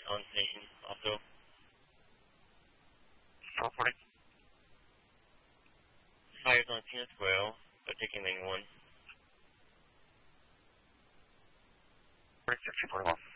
on station also. 440. Fires on 10 as well, but taking lane 1. 46, 41.